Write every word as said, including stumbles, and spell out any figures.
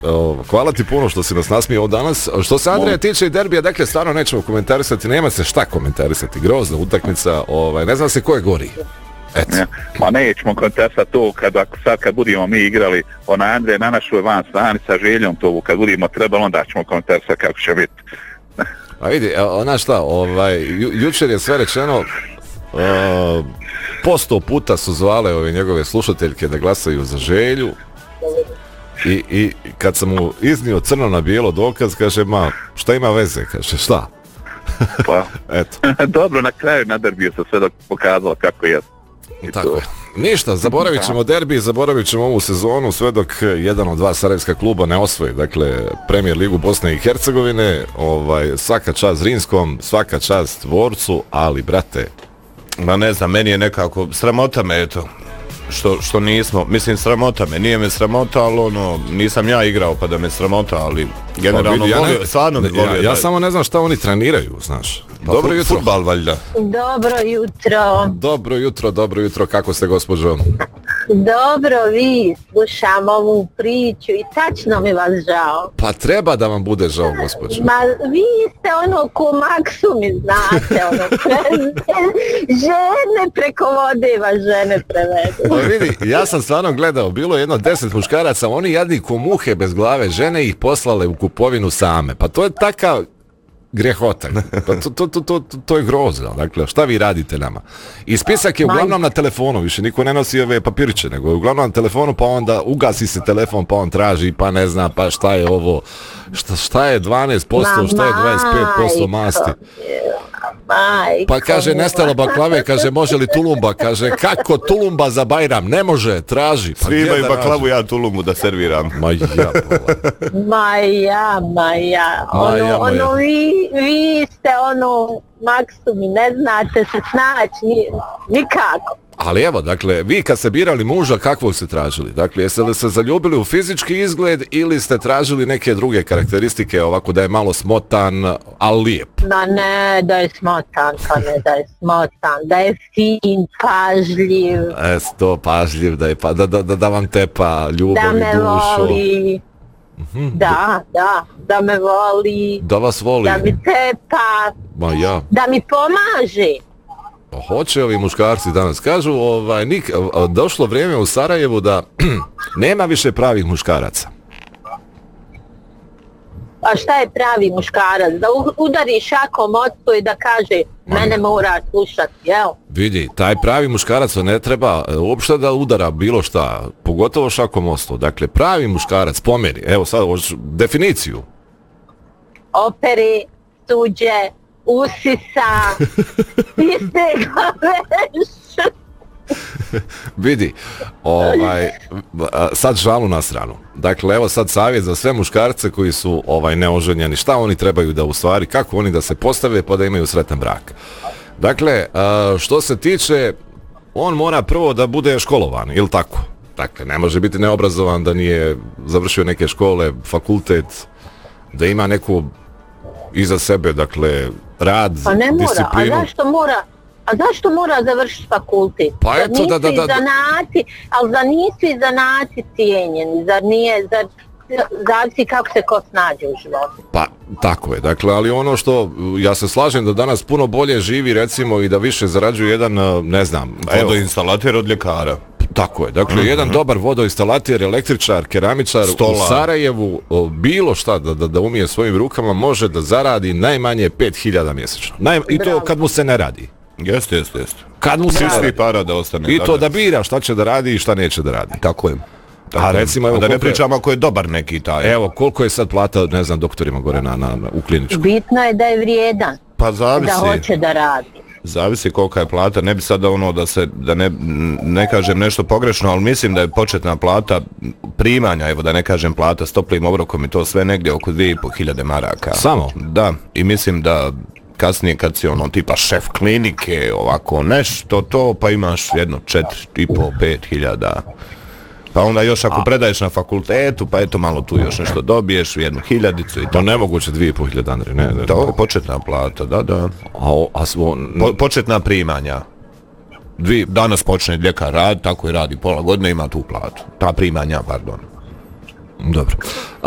Hvala ti puno što si nas nasmijao danas. Što se Andreja tiče i derbija, dakle stvarno nećemo komentarisati, nema se šta komentarisati. Grozna utakmica, ovaj, ne znam se ko je gori. Eto. Ja, ma nećemo komentarisati to kad, sad kad budemo mi igrali, ona Andreja na našoj van strani sa Željom to, kad budemo trebali, onda ćemo komentarisati kako će biti. A vidi, ona šta, ovaj, ju, jučer je sve rečeno, uh, posto puta su zvale ove njegove slušateljke da glasaju za Želju. I, I kad sam mu iznio crno na bijelo dokaz, kaže, ma, šta ima veze, kaže, šta? Pa, eto. Dobro, na kraju na derbiju se sve dok pokazalo kako je. Tako je. Ništa, zaboravit ćemo derbi, zaboravit ćemo ovu sezonu sve dok jedan od dva sarajevska kluba ne osvoji, dakle, Premier ligu Bosne i Hercegovine, ovaj, svaka čast Zrinskom, svaka čast Dvorcu, ali, brate, ma ne znam, meni je nekako, sramota me, eto, što, što nismo, mislim sramota me, nije me sramota, ali ono, nisam ja igrao pa da me sramota, ali generalno vidi, ja volio, ne, stvarno me volio. Ja, ja samo ne znam šta oni treniraju, znaš. Pa, dobro jutro. Futbal valjda. Dobro jutro. Dobro jutro, dobro jutro, kako ste gospođo? Dobro, vi slušam ovu priču i tačno mi vas žao. Pa treba da vam bude žao, gospođo. Ma vi ste ono ko Maksumi, znate, ono, pre, žene preko vode vas žene prevedu. Pa vidi, ja sam stvarno gledao, bilo je jedno deset muškaraca, oni jadni ko muhe bez glave, žene ih poslale u kupovinu same. Pa to je takav grehotak. Pa to, to, to, to, to je grozno. Dakle, šta vi radite nama? I spisak je uglavnom na telefonu, više niko ne nosi ove papiriće, nego je uglavnom na telefonu, pa onda ugasi se telefon, pa on traži, pa ne zna, pa šta je ovo, šta, šta je dvanaest posto, šta je dvadeset pet posto masti. Pa kaže, nestalo baklave, kaže, može li tulumba? Kaže, kako tulumba za Bajram? Ne može, traži. Pa svi imaju baklavu, ja tulumbu da serviram. Ma ja, pola. Ma ja, ma ja. Ono, ja, ma ja. ono vi, vi ste ono, Maksumi, ne znate se snaći, ni, nikako. Ali evo, dakle, vi kad ste birali muža, kakvog ste tražili? Dakle, jeste li se zaljubili u fizički izgled ili ste tražili neke druge karakteristike, ovako da je malo smotan, ali lijep? Ma ne, da je smotan, pa ne da je smotan, da je fin, pažljiv. Esto, pažljiv, da, je, pa, da, da, da vam tepa ljubav da i dušu. Da me voli. Mm-hmm. Da, da, da me voli. Da vas voli. Da mi tepa. Ma ja. Da mi pomaže. Hoće ovi muškarci danas, kažu, ovaj, nik, došlo vrijeme u Sarajevu da nema više pravih muškaraca. A šta je pravi muškarac? Da udari šakom ocko i da kaže, mene mora slušati, jel? Vidi, taj pravi muškarac ne treba uopšte da udara bilo šta, pogotovo šakom ocko. Dakle, pravi muškarac, pomeri, evo sad, definiciju. Operi, suđe, usisa, istega veš. Vidi, ovaj, sad žalu na stranu. Dakle, evo sad savjet za sve muškarce koji su ovaj neoženjeni. Šta oni trebaju da u stvari, kako oni da se postave pa da imaju sretan brak. Dakle, što se tiče, on mora prvo da bude školovan, ili tako? Dakle, ne može biti neobrazovan, da nije završio neke škole, fakultet, da ima neku iza sebe, dakle, rad, pa ne mora, disciplinu. A zašto mora, a zašto mora završiti fakultet? Pa zar eto, da, da, da. Zanati, ali za nisu i zanati cijenjeni, zar nije, zar, zavisi kako se ko snađe u životu. Pa, tako je, dakle, ali ono što, ja se slažem da danas puno bolje živi, recimo, i da više zarađuje jedan, ne znam, vodoinstalater od ljekara. Tako je, dakle, mm-hmm. jedan dobar vodoinstalater, električar, keramičar Stola. U Sarajevu, o, bilo šta da, da, da umije svojim rukama, može da zaradi najmanje pet hiljada mjesečno. Naj, I to kad mu se ne radi. Jeste, jeste, jeste. Kad mu se svi para da ostane. I to da bira šta će da radi i šta neće da radi. Tako je. Tako a recimo, evo, da ne pričamo ako je dobar neki taj. Evo, koliko je sad plata, ne znam, doktorima gore na, na, na, u kliničku? Bitno je da je vrijedan. Pa zavisi. Da hoće da radi. Zavisi kolika je plata, ne bi sada ono da se, da ne, ne kažem nešto pogrešno, ali mislim da je početna plata primanja, evo da ne kažem plata s toplim obrokom i to sve negdje oko dvije i pol hiljade maraka. Samo? Da, i mislim da kasnije kad si ono tipa šef klinike, ovako nešto to, pa imaš jedno četiri i pol, pet hiljada. Pa onda još ako a, predaješ na fakultetu, pa eto malo tu još nešto dobiješ, jednu hiljadicu i to. To nemoguće dvije i pol hiljada, Andrej, ne, ne. To je početna plata, da, da. A, a svo... po, početna primanja. Dvi, danas počne ljekar rad, tako i radi pola godine, ima tu platu. Ta primanja, pardon. Dobro.